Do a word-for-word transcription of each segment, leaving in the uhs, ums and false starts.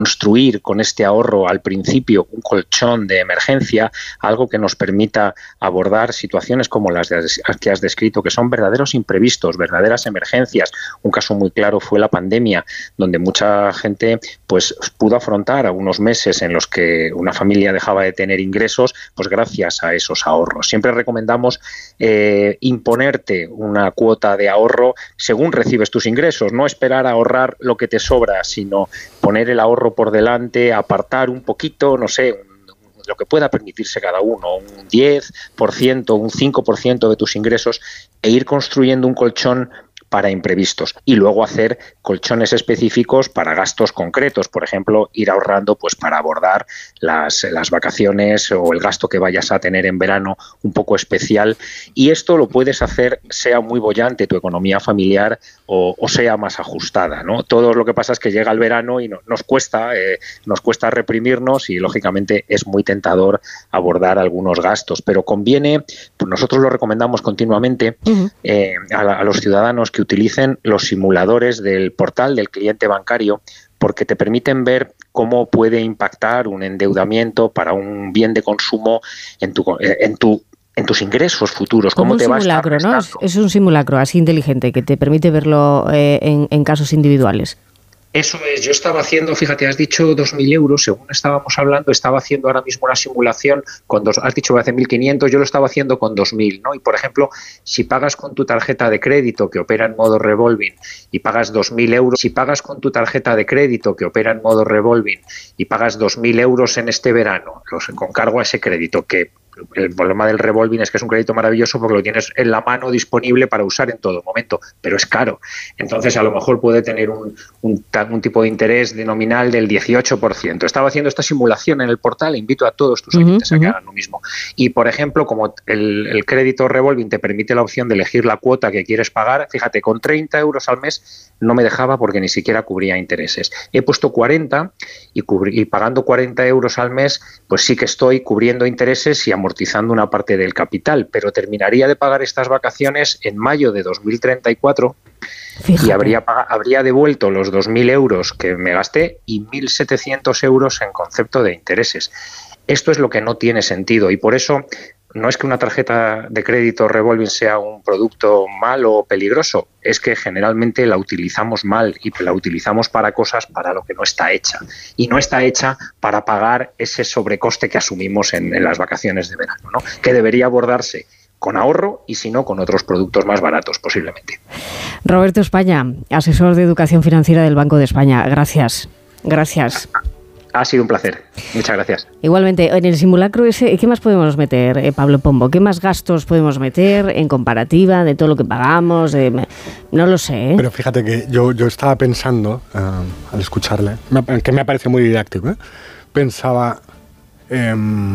construir con este ahorro al principio un colchón de emergencia, algo que nos permita abordar situaciones como las que has descrito, que son verdaderos imprevistos, verdaderas emergencias. Un caso muy claro fue la pandemia, donde mucha gente pues pudo afrontar a unos meses en los que una familia dejaba de tener ingresos, pues gracias a esos ahorros. Siempre recomendamos eh, imponerte una cuota de ahorro según recibes tus ingresos, no esperar a ahorrar lo que te sobra, sino poner el ahorro por delante, apartar un poquito, no sé, un, lo que pueda permitirse cada uno, un diez por ciento, un cinco por ciento de tus ingresos, e ir construyendo un colchón para imprevistos y luego hacer colchones específicos para gastos concretos, por ejemplo, ir ahorrando pues para abordar las, las vacaciones o el gasto que vayas a tener en verano un poco especial, y esto lo puedes hacer sea muy boyante tu economía familiar o, o sea más ajustada, ¿no? Todo lo que pasa es que llega el verano y no, nos cuesta eh, nos cuesta reprimirnos y lógicamente es muy tentador abordar algunos gastos, pero conviene, pues nosotros lo recomendamos continuamente uh-huh. eh, a, la, a los ciudadanos que utilicen los simuladores del portal del cliente bancario, porque te permiten ver cómo puede impactar un endeudamiento para un bien de consumo en tu, en tu en tus ingresos futuros. Como cómo un te simulacro, va a ¿no? Es, es un simulacro así inteligente que te permite verlo eh, en, en casos individuales. Eso es, yo estaba haciendo, fíjate, has dicho dos mil euros, según estábamos hablando, estaba haciendo ahora mismo una simulación con dos, has dicho que hace mil quinientos, yo lo estaba haciendo con dos mil, ¿no? Y por ejemplo, si pagas con tu tarjeta de crédito que opera en modo revolving y pagas dos mil euros, si pagas con tu tarjeta de crédito que opera en modo revolving y pagas dos mil euros en este verano, los, con cargo a ese crédito, que el problema del revolving es que es un crédito maravilloso porque lo tienes en la mano disponible para usar en todo momento, pero es caro. Entonces, a lo mejor puede tener un, un, un tipo de interés de nominal del dieciocho por ciento. Estaba haciendo esta simulación en el portal, invito a todos tus oyentes uh-huh, a que uh-huh. hagan lo mismo. Y, por ejemplo, como el, el crédito revolving te permite la opción de elegir la cuota que quieres pagar, fíjate, con treinta euros al mes no me dejaba porque ni siquiera cubría intereses. He puesto cuarenta y, cubri- y pagando cuarenta euros al mes, pues sí que estoy cubriendo intereses y amortizando una parte del capital, pero terminaría de pagar estas vacaciones en mayo de dos mil treinta y cuatro. Fíjate. Y habría, habría devuelto los dos mil euros que me gasté y mil setecientos euros en concepto de intereses. Esto es lo que no tiene sentido y por eso no es que una tarjeta de crédito revolving sea un producto malo o peligroso, es que generalmente la utilizamos mal y la utilizamos para cosas para lo que no está hecha. Y no está hecha para pagar ese sobrecoste que asumimos en, en las vacaciones de verano, ¿no? Que debería abordarse con ahorro y si no, con otros productos más baratos posiblemente. Roberto España, asesor de educación financiera del Banco de España. Gracias. Gracias. Ha sido un placer. Muchas gracias. Igualmente, en el simulacro ese, ¿qué más podemos meter, eh, Pablo Pombo? ¿Qué más gastos podemos meter en comparativa de todo lo que pagamos? Eh, no lo sé. ¿eh? Pero fíjate que yo, yo estaba pensando, uh, al escucharle, que me parece muy didáctico, ¿eh? pensaba, eh,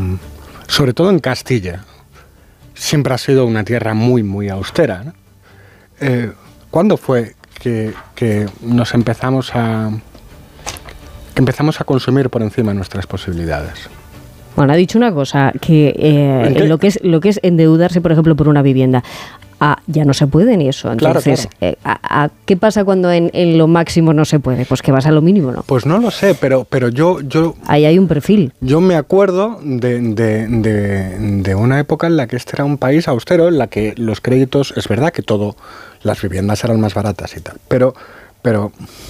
sobre todo en Castilla, siempre ha sido una tierra muy, muy austera, ¿no? Eh, ¿Cuándo fue que, que nos empezamos a... empezamos a consumir por encima de nuestras posibilidades? Bueno, ha dicho una cosa, que eh, en lo que es lo que es endeudarse, por ejemplo, por una vivienda, ah, ya no se puede ni eso. Entonces, claro, claro. Eh, a, a, ¿qué pasa cuando en, en lo máximo no se puede? Pues que vas a lo mínimo, ¿no? Pues no lo sé, pero, pero yo, yo... Ahí hay un perfil. Yo me acuerdo de, de, de, de una época en la que este era un país austero, en la que los créditos, es verdad que todo, las viviendas eran más baratas y tal, pero... pero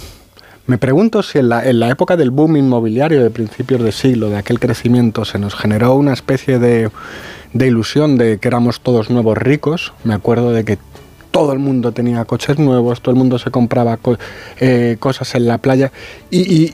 me pregunto si en la, en la época del boom inmobiliario de principios de siglo, de aquel crecimiento, se nos generó una especie de, de ilusión de que éramos todos nuevos ricos. Me acuerdo de que todo el mundo tenía coches nuevos, todo el mundo se compraba co- eh, cosas en la playa y, y,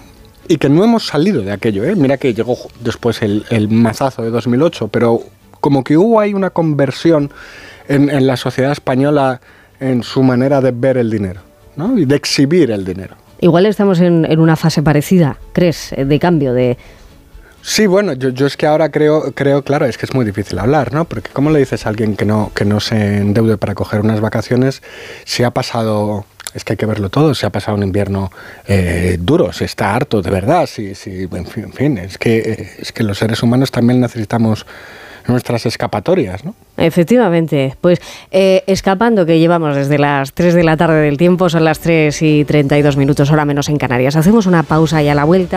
y que no hemos salido de aquello. ¿eh? Mira que llegó después el, el mazazo de dos mil ocho, pero como que hubo ahí una conversión en, en la sociedad española en su manera de ver el dinero, ¿no? Y de exhibir el dinero. Igual estamos en, en una fase parecida, ¿crees? De cambio, de... Sí, bueno, yo, yo es que ahora creo, creo, claro, es que es muy difícil hablar, ¿no? Porque ¿cómo le dices a alguien que no, que no se endeude para coger unas vacaciones si ha pasado... Es que hay que verlo todo, si ha pasado un invierno eh, duro, si está harto de verdad, si, si, en fin, en fin es, que, es que los seres humanos también necesitamos nuestras escapatorias, ¿no? Efectivamente, pues eh, escapando, que llevamos desde las tres de la tarde del tiempo, son las tres y treinta y dos minutos, hora menos en Canarias. Hacemos una pausa y a la vuelta